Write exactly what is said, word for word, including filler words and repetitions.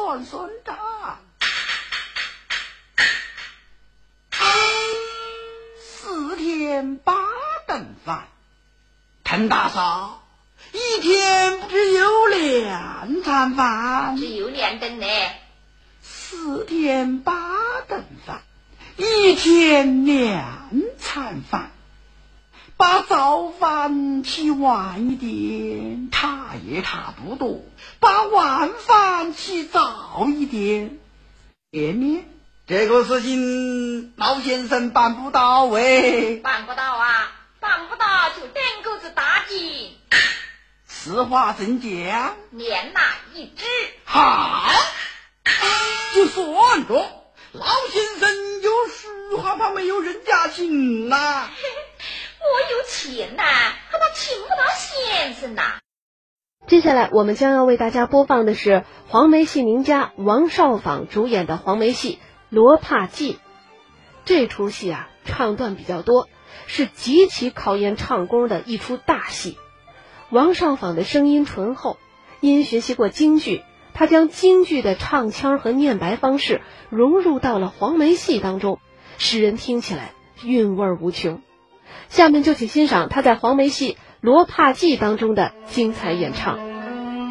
算算账。四天八顿饭，陈大嫂，一天只有两餐饭， 只有两顿呢。 四天八顿饭，一天两餐饭。把早饭起晚一点，差也差不多；把晚饭起早一点，前面这个事情老先生办不到喂。 办不到啊，办不到就等狗子大吉。 实话真讲， 念那一支。 好，就算着老先生有实话，怕没有人家请呐、啊。 我有钱呐、啊，可他请不到先生呐、啊。 接下来我们将要为大家播放的是黄梅戏名家王少舫主演的黄梅戏《罗帕记》。这出戏啊，唱段比较多，是极其考验唱功的一出大戏。王少舫的声音醇厚，因学习过京剧，他将京剧的唱腔和念白方式融入到了黄梅戏当中，使人听起来韵味无穷。下面就请欣赏他在黄梅戏《罗帕记》当中的精彩演唱。